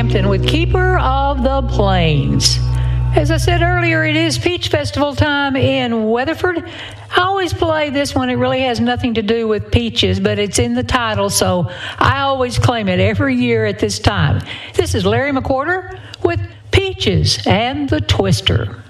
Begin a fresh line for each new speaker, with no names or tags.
Hampton with Keeper of the Plains. As I said earlier, it is Peach Festival time in Weatherford. I always play this one. It really has nothing to do with peaches, but it's in the title, so I always claim it every year at this time. This is Larry McWhorter with Peaches and the Twister.